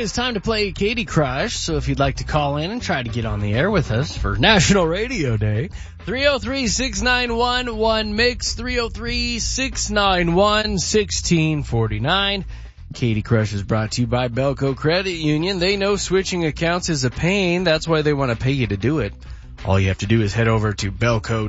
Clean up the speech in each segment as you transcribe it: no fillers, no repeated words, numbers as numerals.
is time to play Katie Crush. So if you'd like to call in and try to get on the air with us for National Radio Day, 303-691-1MIX, 303-691-1649. Katie Crush is brought to you by Belco Credit Union. They know switching accounts is a pain. That's why they want to pay you to do it. All you have to do is head over to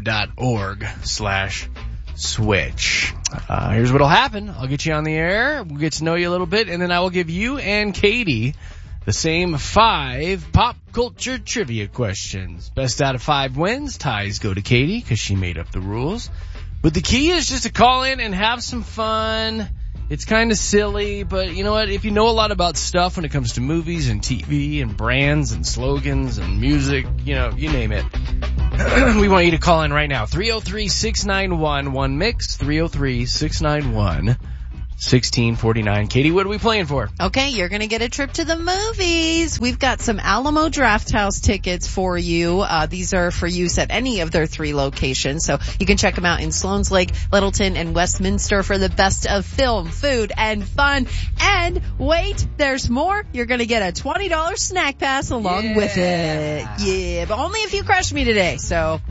belco.org/switch. Here's what'll happen. I'll get you on the air. We'll get to know you a little bit, and then I will give you and Katie the same 5 pop culture trivia questions. Best out of 5 wins. Ties go to Katie because she made up the rules. But the key is just to call in and have some fun. It's kind of silly, but you know what? If you know a lot about stuff when it comes to movies and TV and brands and slogans and music, you know, you name it. We want you to call in right now. 303-691-1MIX, 303-691-1649. Katie, what are we playing for? Okay, you're going to get a trip to the movies. We've got some Alamo Drafthouse tickets for you. These are for use at any of their 3 locations. So you can check them out in Sloan's Lake, Littleton, and Westminster for the best of film, food, and fun. And wait, there's more. You're going to get a $20 snack pass along with it. Yeah, but only if you crush me today. So,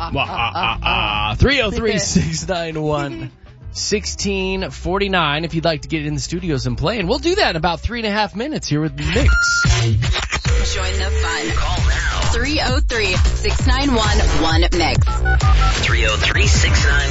303-691-1649 if you'd like to get in the studios and play. And we'll do that in about 3.5 minutes here with Mix. Join the fun. Call now. 303-691-1MIX. 303-691